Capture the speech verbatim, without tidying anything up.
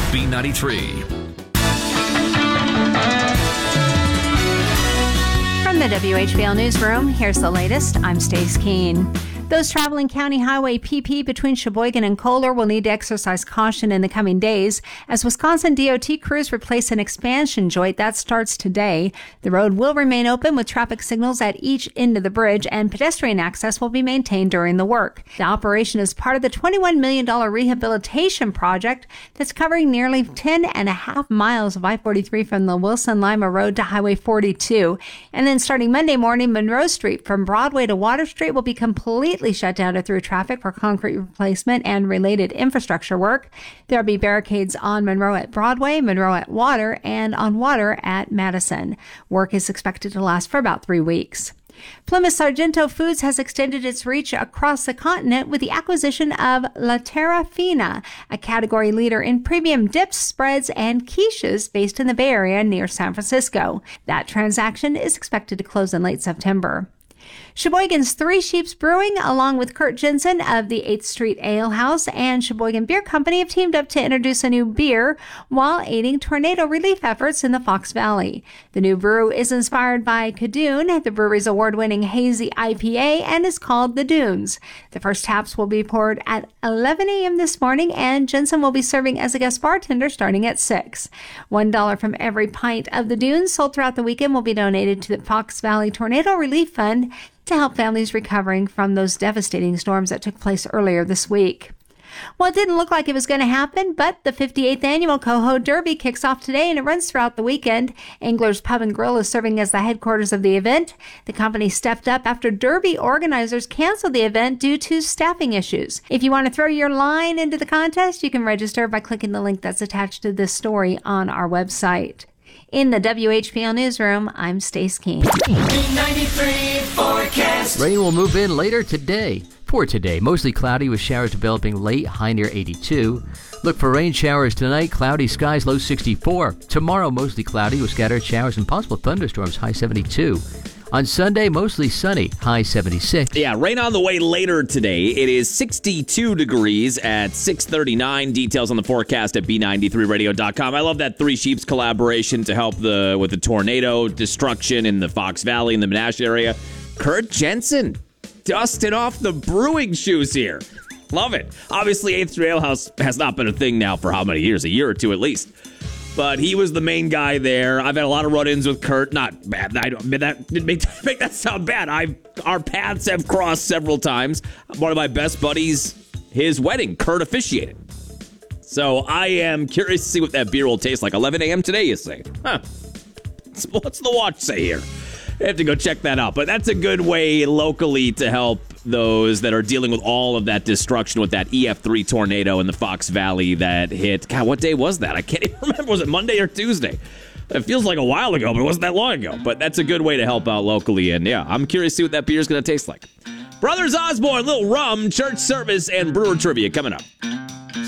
B ninety-three. From the W H B L Newsroom, here's the latest. I'm Stace Keene. Those traveling County Highway P P between Sheboygan and Kohler will need to exercise caution in the coming days as Wisconsin D O T crews replace an expansion joint that starts today. The road will remain open with traffic signals at each end of the bridge, and pedestrian access will be maintained during the work. The operation is part of the twenty-one million dollars rehabilitation project that's covering nearly ten and a half miles of I forty-three from the Wilson-Lima Road to Highway forty-two. And then starting Monday morning, Monroe Street from Broadway to Water Street will be completely shut down to through traffic for concrete replacement and related infrastructure work. There'll be barricades on Monroe at Broadway, Monroe at Water, and on Water at Madison. Work is expected to last for about three weeks. Plymouth Sargento Foods has extended its reach across the continent with the acquisition of La Terra Fina, a category leader in premium dips, spreads, and quiches based in the Bay Area near San Francisco. That transaction is expected to close in late September. Sheboygan's Three Sheeps Brewing, along with Kurt Jensen of the eighth Street Ale House and Sheboygan Beer Company, have teamed up to introduce a new beer while aiding tornado relief efforts in the Fox Valley. The new brew is inspired by Kadoon, the brewery's award-winning hazy I P A, and is called the Dunes. The first taps will be poured at eleven a.m. this morning, and Jensen will be serving as a guest bartender starting at six. One dollar from every pint of the Dunes sold throughout the weekend will be donated to the Fox Valley Tornado Relief Fund to help families recovering from those devastating storms that took place earlier this week. Well, it didn't look like it was going to happen, but the fifty-eighth annual Coho Derby kicks off today and it runs throughout the weekend. Angler's Pub and Grill is serving as the headquarters of the event. The company stepped up after Derby organizers canceled the event due to staffing issues. If you want to throw your line into the contest, you can register by clicking the link that's attached to this story on our website. In the W H P L Newsroom, I'm Stace Keene. B ninety-three forecast. Rain will move in later today. For today, mostly cloudy with showers developing late, high near eighty-two. Look for rain showers tonight, cloudy skies, low sixty-four. Tomorrow, mostly cloudy with scattered showers and possible thunderstorms, high seventy-two. On Sunday, mostly sunny, high seventy-six. Yeah, rain on the way later today. It is sixty-two degrees at six thirty-nine. Details on the forecast at B ninety-three radio dot com. I love that Three Sheeps collaboration to help the with the tornado destruction in the Fox Valley and the Menasha area. Kurt Jensen dusted off the brewing shoes here. Love it. Obviously, eighth Street Ale House has not been a thing now for how many years? A year or two at least. But he was the main guy there. I've had a lot of run-ins with Kurt. Not bad. I don't, that didn't make, make that sound bad. I've, our paths have crossed several times. One of my best buddies, his wedding, Kurt officiated. So I am curious to see what that beer will taste like. eleven a.m. today, you say? Huh. What's the watch say here? I have to go check that out. But that's a good way locally to help those that are dealing with all of that destruction with that E F three tornado in the Fox Valley that hit. God, what day was that? I can't even remember. Was it Monday or Tuesday? It feels like a while ago, but it wasn't that long ago. But that's a good way to help out locally. And yeah, I'm curious to see what that beer is going to taste like. Brothers Osborne, Little Rum, church service, and brewer trivia coming up.